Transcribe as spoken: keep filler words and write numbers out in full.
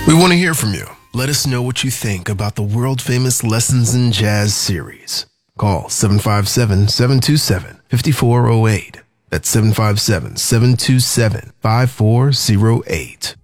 We want to hear from you. Let us know what you think about the world-famous Lessons in Jazz series. Call seven five seven, seven two seven, five four zero eight. That's seven five seven, seven two seven, five four zero eight.